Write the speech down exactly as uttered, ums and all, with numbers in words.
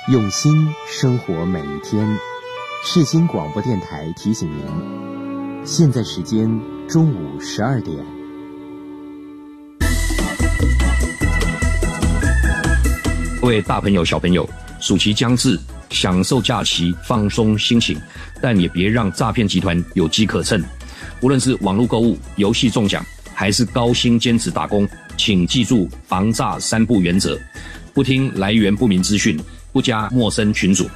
用心生活每一天。世新广播电台提醒您，现在时间中午十二点。 各位大朋友小朋友，暑期将至，享受假期，放松心情，但也别让诈骗集团有机可乘。无论是网络购物、游戏中奖，还是高薪兼职打工，请记住防诈三不原则：不听来源不明资讯，不加陌生群组，